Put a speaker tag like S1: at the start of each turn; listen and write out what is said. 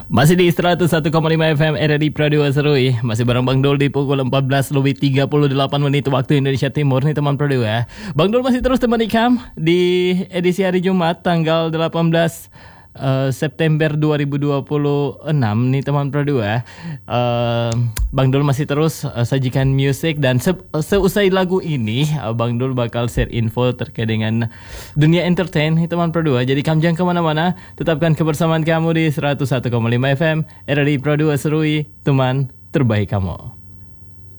S1: Masih di 101,5 FM RRI Pradio Serui. Masih bareng Bang Dol di pukul 14 lebih 38 menit waktu Indonesia Timur nih teman Pradio ya. Bang Dol masih terus temani Kam di edisi hari Jumat tanggal 18 September 2026 nih teman Pradio ya. Bang Dol masih terus sajikan musik dan seusai lagu ini Bang Dol bakal share info terkait dengan dunia entertain nih teman Pradio. Jadi kamu jangan kemana-mana, tetapkan kebersamaan kamu di 101,5 FM RRI Pradio Serui, teman terbaik kamu.